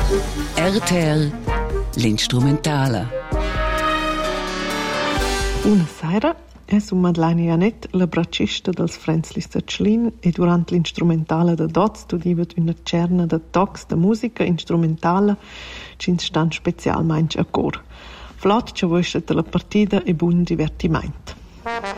RTL l'Instrumentala. Buonasera, sono Madeleine Janet, la braccista dels Frenzli Sachlin e durante l'Instrumentala da Doz studiva una cerna de tocs de musica instrumentala ci stand specialmente a cor. Flott ci vuoi la partita e buon divertimento.